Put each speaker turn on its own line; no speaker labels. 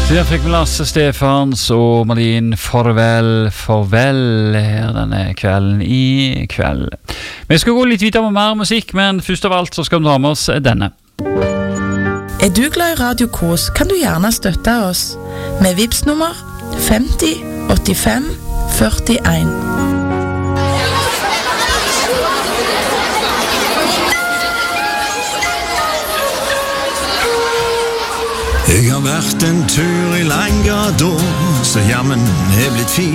Der fikk vi Lasse Stefans og Malin farvel her denne kvelden i kveld. Vi skal gå litt videre med mer musikk, men først av alt så skal vi ha med oss denne.
Er du glad i Radio Kos, kan du gjerne støtte oss med Vipps-nummer 50 85 41.
Jeg har vært en tur i Langgata, så jammen er blitt fin.